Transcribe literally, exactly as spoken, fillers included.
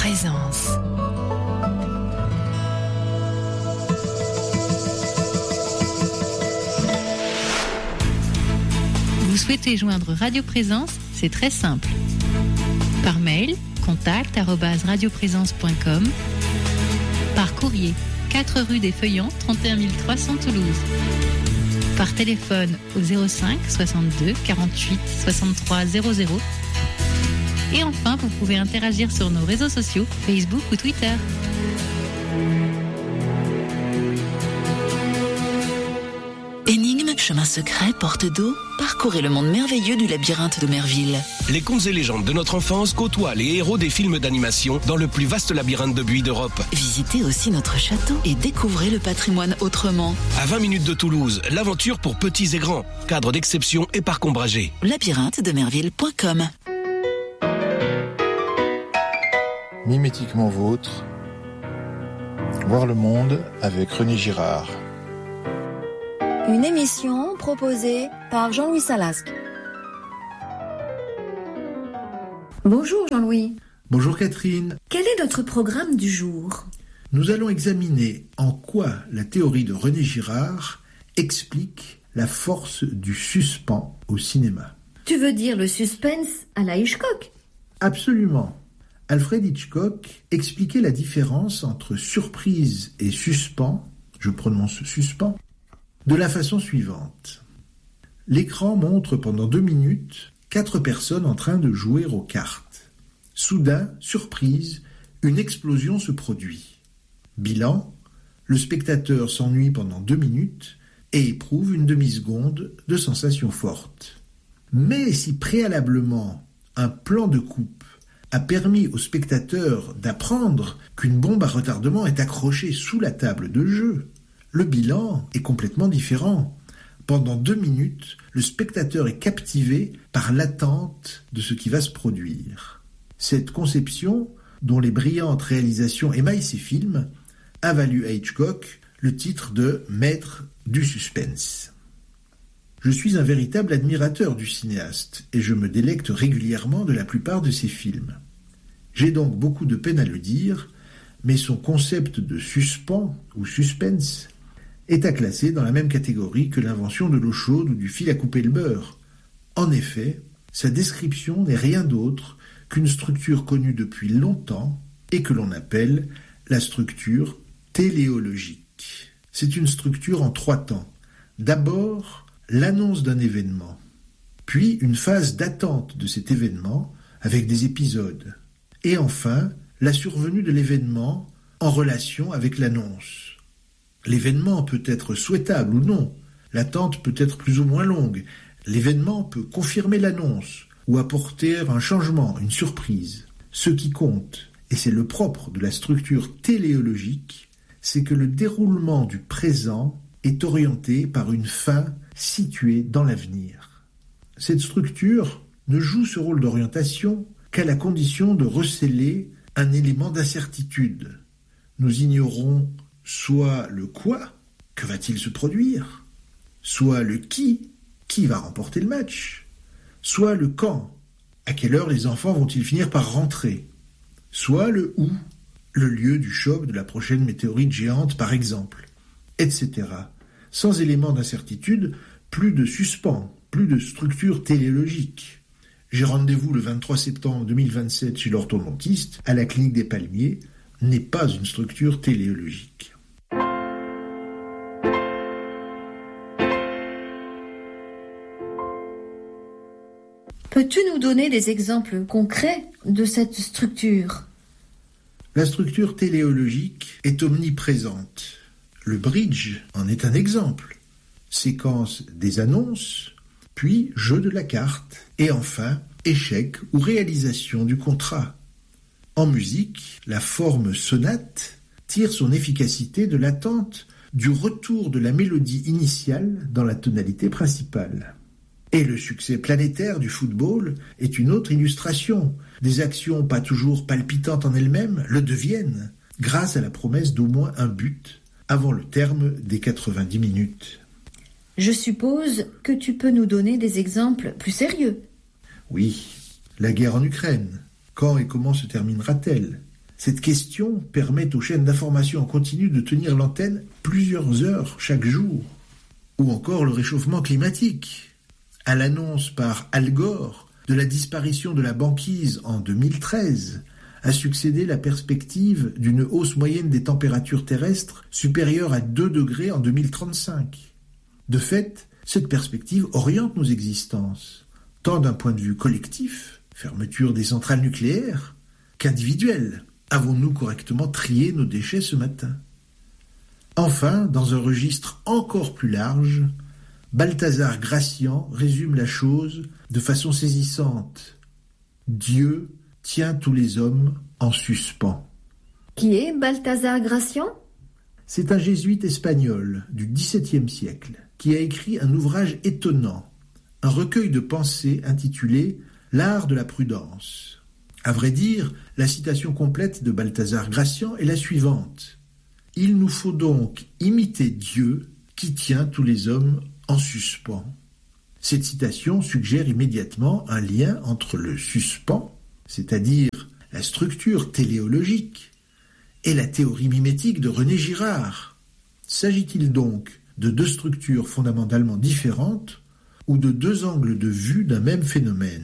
Présence. Vous souhaitez joindre Radio Présence? C'est très simple. Par mail, contact arobase radioprésence point com. Par courrier, quatre rue des Feuillants, trente et un mille trois cents Toulouse. Par téléphone au zéro cinq soixante-deux quarante-huit soixante-trois zéro zéro. Et enfin, vous pouvez interagir sur nos réseaux sociaux, Facebook ou Twitter. Énigmes, chemins secrets, portes d'eau, parcourez le monde merveilleux du labyrinthe de Merville. Les contes et légendes de notre enfance côtoient les héros des films d'animation dans le plus vaste labyrinthe de buis d'Europe. Visitez aussi notre château et découvrez le patrimoine autrement. À vingt minutes de Toulouse, l'aventure pour petits et grands. Cadre d'exception et parc ombragé. labyrinthe de merville point com. Mimétiquement vôtre, voir le monde avec René Girard. Une émission proposée par Jean-Louis Salasque. Bonjour Jean-Louis. Bonjour Catherine. Quel est notre programme du jour ? Nous allons examiner en quoi la théorie de René Girard explique la force du suspens au cinéma. Tu veux dire le suspense à la Hitchcock ? Absolument. Alfred Hitchcock expliquait la différence entre surprise et suspens, je prononce suspens, de la façon suivante. L'écran montre pendant deux minutes quatre personnes en train de jouer aux cartes. Soudain, surprise, une explosion se produit. Bilan, le spectateur s'ennuie pendant deux minutes et éprouve une demi-seconde de sensations fortes. Mais si préalablement un plan de coupe a permis au spectateur d'apprendre qu'une bombe à retardement est accrochée sous la table de jeu, le bilan est complètement différent. Pendant deux minutes, le spectateur est captivé par l'attente de ce qui va se produire. Cette conception, dont les brillantes réalisations émaillent ses films, a valu à Hitchcock le titre de maître du suspense. Je suis un véritable admirateur du cinéaste et je me délecte régulièrement de la plupart de ses films. J'ai donc beaucoup de peine à le dire, mais son concept de suspens ou suspense est à classer dans la même catégorie que l'invention de l'eau chaude ou du fil à couper le beurre. En effet, sa description n'est rien d'autre qu'une structure connue depuis longtemps et que l'on appelle la structure téléologique. C'est une structure en trois temps. D'abord, l'annonce d'un événement, puis une phase d'attente de cet événement avec des épisodes, et enfin la survenue de l'événement en relation avec l'annonce. L'événement peut être souhaitable ou non, l'attente peut être plus ou moins longue, l'événement peut confirmer l'annonce ou apporter un changement, une surprise. Ce qui compte, et c'est le propre de la structure téléologique, c'est que le déroulement du présent est orienté par une fin située dans l'avenir. Cette structure ne joue ce rôle d'orientation qu'à la condition de recéler un élément d'incertitude. Nous ignorons soit le quoi, que va-t-il se produire, soit le qui, qui va remporter le match, soit le quand, à quelle heure les enfants vont-ils finir par rentrer, soit le où, le lieu du choc de la prochaine météorite géante par exemple, et cetera. Sans élément d'incertitude, plus de suspens, plus de structure téléologique. J'ai rendez-vous le vingt-trois septembre deux mille vingt-sept chez l'orthodontiste, à la clinique des Palmiers, n'est pas une structure téléologique. Peux-tu nous donner des exemples concrets de cette structure ? La structure téléologique est omniprésente. Le bridge en est un exemple. Séquence des annonces, puis jeu de la carte, et enfin échec ou réalisation du contrat. En musique, la forme sonate tire son efficacité de l'attente du retour de la mélodie initiale dans la tonalité principale. Et le succès planétaire du football est une autre illustration. Des actions pas toujours palpitantes en elles-mêmes le deviennent, grâce à la promesse d'au moins un but avant le terme des quatre-vingt-dix minutes. Je suppose que tu peux nous donner des exemples plus sérieux. Oui, la guerre en Ukraine. Quand et comment se terminera-t-elle ? Cette question permet aux chaînes d'information en continu de tenir l'antenne plusieurs heures chaque jour. Ou encore le réchauffement climatique. À l'annonce par Al Gore de la disparition de la banquise en deux mille treize, a succédé la perspective d'une hausse moyenne des températures terrestres supérieure à deux degrés en deux mille trente-cinq. De fait, cette perspective oriente nos existences, tant d'un point de vue collectif, fermeture des centrales nucléaires, qu'individuel. Avons-nous correctement trié nos déchets ce matin? Enfin, dans un registre encore plus large, Balthazar Gracian résume la chose de façon saisissante. Dieu tient tous les hommes en suspens. Qui est Balthazar Gracian? C'est un jésuite espagnol du dix-septième siècle qui a écrit un ouvrage étonnant, un recueil de pensées intitulé « L'art de la prudence ». À vrai dire, la citation complète de Balthazar Gracian est la suivante. « Il nous faut donc imiter Dieu qui tient tous les hommes en suspens ». Cette citation suggère immédiatement un lien entre le suspens, c'est-à-dire la structure téléologique, et la théorie mimétique de René Girard. S'agit-il donc de deux structures fondamentalement différentes ou de deux angles de vue d'un même phénomène ?